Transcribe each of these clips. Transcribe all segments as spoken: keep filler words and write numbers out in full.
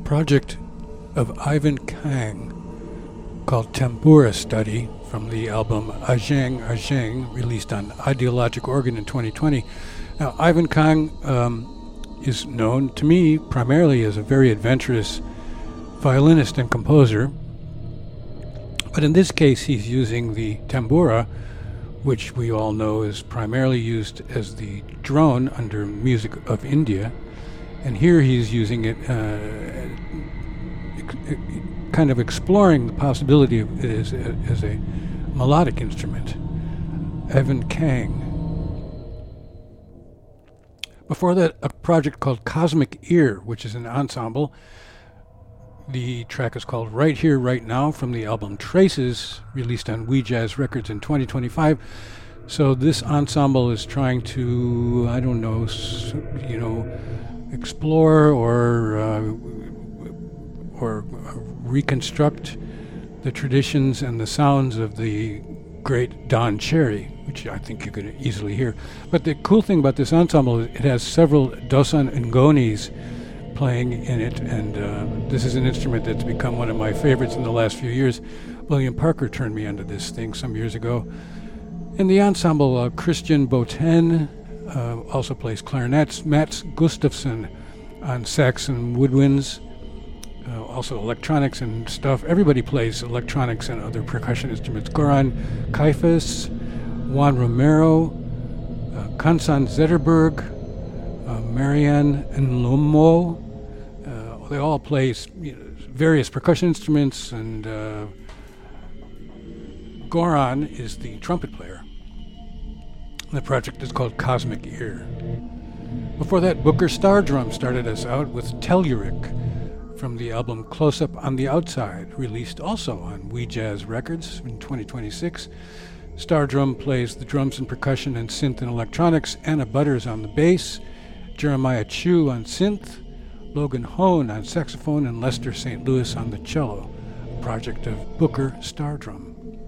project of Ivan Kang called Tambura Study from the album Ajeng Ajeng, released on Ideologic Organ in twenty twenty. Now, Ivan Kang um, is known to me primarily as a very adventurous violinist and composer, but in this case he's using the tambura, which we all know is primarily used as the drone under music of India, and here he's using it uh, ex- kind of exploring the possibility of it as, as a melodic instrument. Ivan Kang. Before that, a project called Cosmic Ear, which is an ensemble. The track is called Right Here, Right Now from the album Traces, released on We Jazz Records in twenty twenty-five. So this ensemble is trying to, I don't know, you know, explore or uh, or reconstruct the traditions and the sounds of the great Don Cherry, which I think you could easily hear. But the cool thing about this ensemble is it has several Dosan Ngonis playing in it, and uh, this is an instrument that's become one of my favorites in the last few years. William Parker turned me onto this thing some years ago. In the ensemble, uh, Christian Boten uh, also plays clarinets, Mats Gustafsson on sax and woodwinds, uh, also electronics and stuff. Everybody plays electronics and other percussion instruments. Goran Kaifas, Juan Romero, uh, Kansan Zetterberg, uh, Marianne Nlomo. Uh, they all play you know, various percussion instruments, and uh, Goran is the trumpet player. The project is called Cosmic Ear. Before that, Booker Stardrum started us out with Telluric from the album Close Up on the Outside, released also on We Jazz Records in twenty twenty-six. Stardrum plays the drums and percussion and synth and electronics. Anna Butters on the bass, Jeremiah Chu on synth, Logan Hone on saxophone, and Lester Saint Louis on the cello, a project of Booker Stardrum.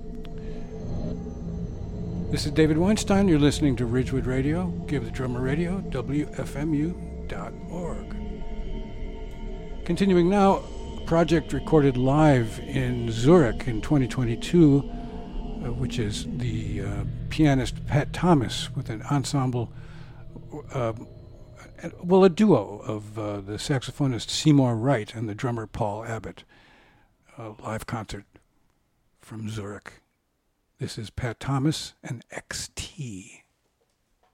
This is David Weinstein. You're listening to Ridgewood Radio, Give the Drummer Radio, W F M U dot org. Continuing now, a project recorded live in Zurich in twenty twenty-two, uh, which is the uh, pianist Pat Thomas with an ensemble, uh, well, a duo of uh, the saxophonist Seymour Wright and the drummer Paul Abbott. A live concert from Zurich. This is Pat Thomas and X T.